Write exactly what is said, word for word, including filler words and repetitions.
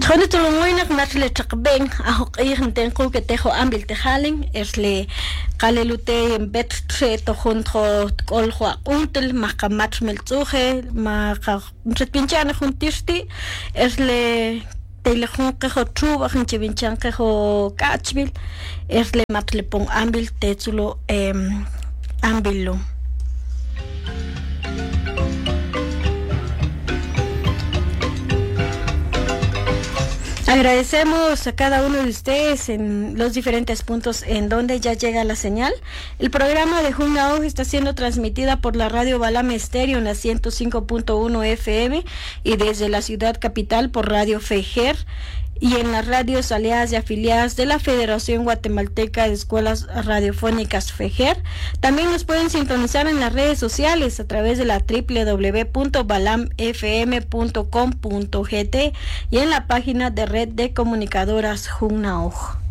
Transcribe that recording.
Cuando tú muy nak natle chakbeng aho ihin tenko que tejo ambil tejalen es le kalelute en bet tre to junto koljo untel makamat melzuge maka pinchane juntisti es le telejun que ho chuba gente vinchan que ho kachbil es le matle pon ambil tezulo em ambilo. Agradecemos a cada uno de ustedes en los diferentes puntos en donde ya llega la señal. El programa de Junaoj está siendo transmitida por la radio Balam Estéreo en la ciento cinco punto uno F M y desde la ciudad capital por Radio Fejer y en las radios aliadas y afiliadas de la Federación Guatemalteca de Escuelas Radiofónicas Fejer. También nos pueden sintonizar en las redes sociales a través de la doble u doble u doble u punto balam f m punto com punto g t y en la página de Red de Comunicadoras Junaoj.